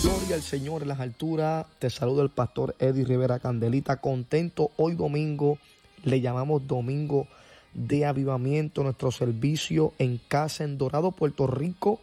Gloria al Señor en las alturas. Te saluda el pastor Eddie Rivera Candelita. Contento hoy domingo. Le llamamos domingo de avivamiento. Nuestro servicio en casa en Dorado, Puerto Rico.